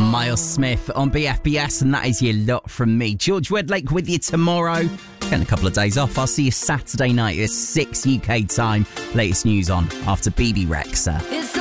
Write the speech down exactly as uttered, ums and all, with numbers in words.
Miles Smith on B F B S, and that is your lot from me. George Wedlake with you tomorrow. Getting a couple of days off. I'll see you Saturday night at six U K time. Latest news on after B B Rexa.